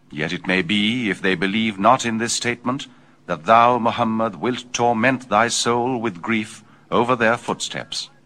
Yet it may be, if they believe not in this statement, that thou, Muhammad, wilt torment thy soul with grief over their footsteps.